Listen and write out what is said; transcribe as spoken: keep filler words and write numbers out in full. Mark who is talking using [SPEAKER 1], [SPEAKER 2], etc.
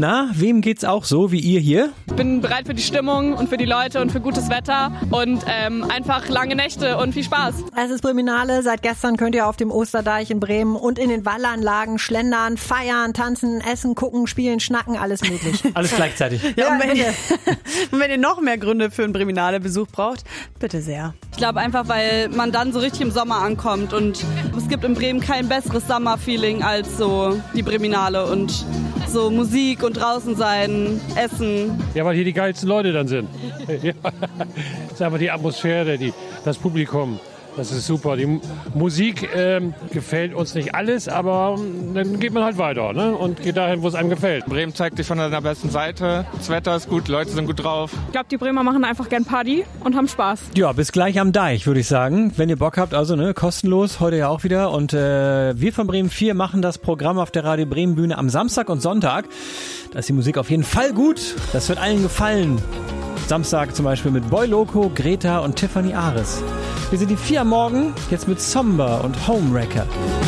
[SPEAKER 1] na, wem geht's auch so wie ihr hier?
[SPEAKER 2] Ich bin bereit für die Stimmung und für die Leute und für gutes Wetter und ähm, einfach lange Nächte und viel Spaß.
[SPEAKER 3] Es ist Breminale. Seit gestern könnt ihr auf dem Osterdeich in Bremen und in den Wallanlagen schlendern, feiern, tanzen, essen, gucken, spielen, schnacken, alles möglich.
[SPEAKER 1] Alles gleichzeitig.
[SPEAKER 4] Ja, und wenn, ihr, und wenn ihr noch mehr Gründe für einen Breminale-Besuch braucht, bitte sehr.
[SPEAKER 5] Ich glaube einfach, weil man dann so richtig im Sommer ankommt und es gibt in Bremen kein besseres Summer-Feeling als so die Breminale und so Musik und draußen sein, Essen.
[SPEAKER 6] Ja, weil hier die geilsten Leute dann sind. Ja. Das ist einfach die Atmosphäre, die, das Publikum. Das ist super. Die Musik ähm, gefällt uns nicht alles, aber dann geht man halt weiter, ne? Und geht dahin, wo es einem gefällt.
[SPEAKER 7] Bremen zeigt sich von seiner besten Seite. Das Wetter ist gut, Leute sind gut drauf.
[SPEAKER 2] Ich glaube, die Bremer machen einfach gern Party und haben Spaß.
[SPEAKER 1] Ja, bis gleich am Deich, würde ich sagen. Wenn ihr Bock habt, also ne, kostenlos, heute ja auch wieder. Und äh, wir von Bremen vier machen das Programm auf der Radio Bremen Bühne am Samstag und Sonntag. Da ist die Musik auf jeden Fall gut. Das wird allen gefallen. Samstag zum Beispiel mit Boy Loco, Greta und Tiffany Ares. Wir sind die vier am Morgen, jetzt mit Somber und Homewrecker.